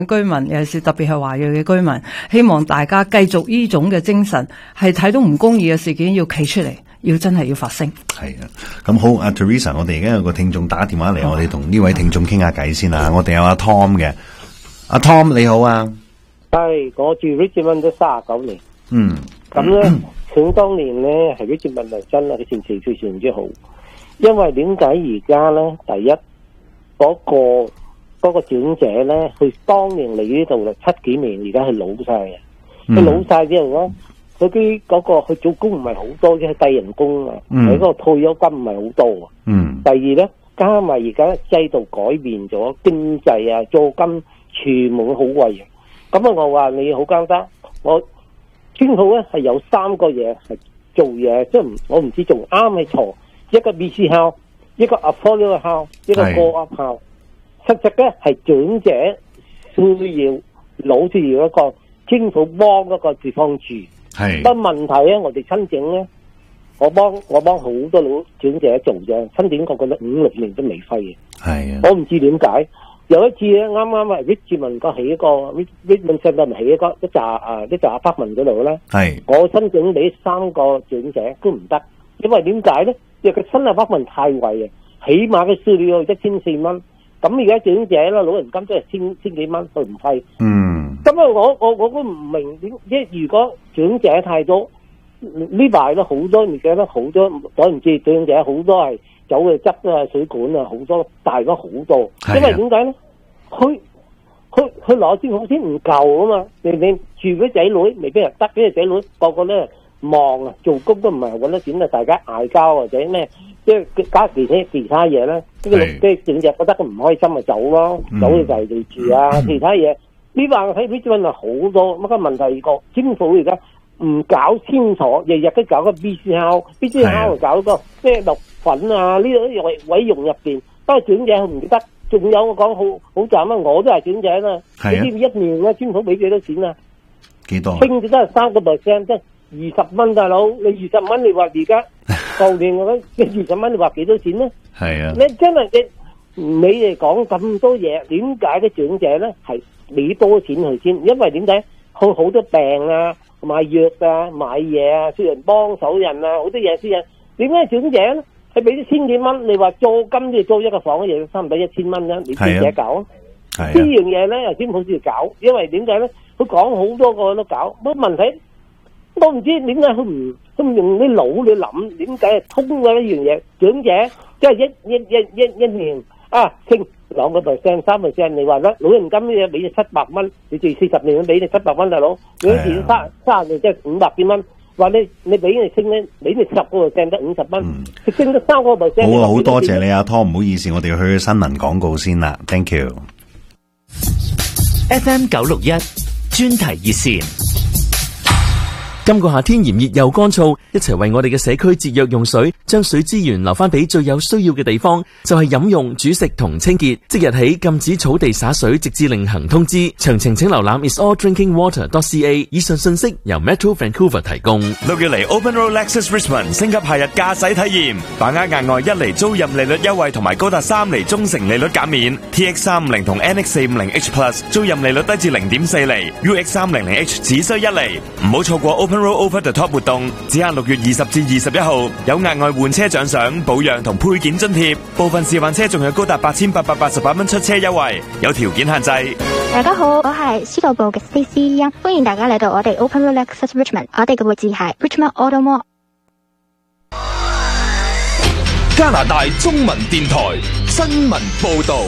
居民，尤其是特別係華裔嘅居民，希望大家繼續呢種嘅精神，係睇到唔公義嘅事件要企出嚟，要真係要發聲。 係啊，咁好，阿 Teresa， 我哋而家有個聽眾打電話嚟，我哋同呢位聽眾傾下偈先啊。我哋有阿 Tom 嘅，阿 Tom 你好啊。 係，我住 Richmond 都39年。咁咧，想當年咧係 Richmond 係真係件事非常之好，因為點解而家咧？第一，嗰個長者咧，佢當年嚟呢度啦7幾年，而家係老晒嘅。佢老晒之後咧，佢啲佢做工唔係好多，即係低人工啊，佢嗰個退休金唔係好多啊。第二咧，加埋而家制度改變咗，經濟啊、租金全部好貴啊。咁啊，我話你好簡單，我政府咧係有3個嘢係做嘢，即係我唔知仲啱係錯。一個 BC House， 一個 Affordable House， 一個 Go Up House。實際咧係長者需要老需要一個政府幫嗰個地方住。係。不過問題咧，我哋申請咧，我幫好多老長者做啫，申請個咧5-6年都未批嘅。係啊。我唔知點解。有一次咧，啱啱啊 Richmond 個起一個 Richmond Center 起一紮 apartment 嗰度咧。係。我申請俾3個長者都唔得，因為點解咧？因為佢新 apartment 太貴啊，起碼佢需要1400蚊。咁而家長者啦，老人金都係千幾蚊，佢唔批。咁啊，我都唔明點，即係如果長者太多，呢排都好多，而家都好多，我唔知長者好多係走去執啊水管啊，好多大咗好多。因為點解咧？佢攞錢好先唔夠啊嘛！你住嗰仔女未必係得，啲仔女個個咧忙啊，做工都唔係搵得錢啊，大家嗌交或者咩？即係加其他嘢咧，即係整隻覺得佢唔開心咪走咯，走去第地住啊，其他嘢呢話喺呢邊係好多乜嘅問題個，政府而家唔搞清楚，日日都搞個 BC House 搞個即係落粉啊呢啲毀容入邊，不過長者唔得，仲有我講好慘啊，我都係長者啦，你知唔知一年咧政府俾幾多錢啊？幾多？升咗都係3%，即係20蚊大佬，你20蚊你話而家舊年我講20蚊你話幾多錢咧？係啊！你真係你哋講咁多嘢，點解啲長者咧係俾多錢去先？因為點解佢好多病啊、買藥啊、買嘢啊，需要人幫手人啊，好多嘢先啊。點解長者咧係俾啲千幾蚊？你話租金要租一個房，亦差唔多1000蚊啦，你自己搞？係啊！呢樣嘢咧又先好似搞，因為點解咧？佢講好多個都搞，乜問題？我唔知點解佢唔用啲腦去諗，點解通過一樣嘢？長者即係一年啊升2%、3%，你話啦，老人金呢嘢俾你700蚊，你住40年俾你700蚊大佬，你啲錢30年即係500幾蚊，話你俾你升咧，俾你10%得50蚊，佢升得3%。 好啊，好多謝你阿湯，唔好意思，我哋去新聞廣告先啦 ，thank you。 FM 961專題熱線。今個夏天炎熱又乾燥，一齊為我哋嘅社區節約用水，將水資源留翻俾最有需要嘅地方，就係飲用、煮食同清潔。即日起禁止草地灑水，直至另行通知。詳情請瀏覽 isaldrinkingwater.ca。以上信息由 Metro Vancouver 提供。 6月嚟 Open Road Lexus Richmond 升級夏日駕駛體驗，把握額外1厘租賃利率優惠同埋高達3厘中成利率減免。TX350 同 NX450H Plus 租賃利率低至 0.4 厘 ，UX300H 只需1厘。唔好錯過 Open Road Over the Top 活動，只限6月20至21號，有額外換車獎賞、保養同配件津貼，部分示範車仲有高達8888蚊出車優惠，有條件限制。 大家好，我係司徒部嘅 CC， 歡迎大家嚟到我哋 Open Road Lexus Richmond， 我哋嘅位置係 Richmond Auto Mall。 加拿大中文電台新聞報道。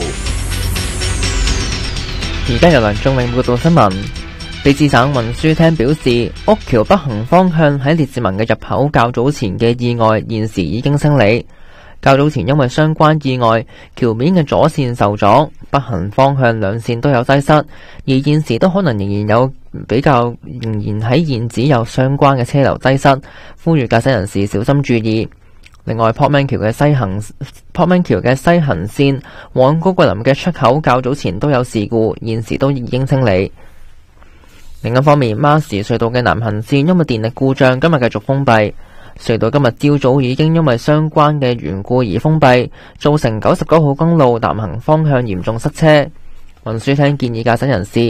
而家由梁仲永報道新聞。卑詩省運輸廳表示，屋橋北行方向喺列治文嘅入口較早前嘅意外現時已經清理。較早前因為相關意外，橋面嘅左線受阻，北行方向兩線都有擠塞，而現時都可能仍然喺現址有相關嘅車流擠塞，呼籲駕駛人士小心注意。另外，Portman橋嘅西行線往高桂林嘅出口較早前都有事故，現時都已經清理。另一方面，馬士隧道嘅南行線因為電力故障，今日繼續封閉。隧道今日朝早已經因為相關嘅緣故而封閉，造成99號公路南行方向嚴重塞車。運輸廳建議駕駛人士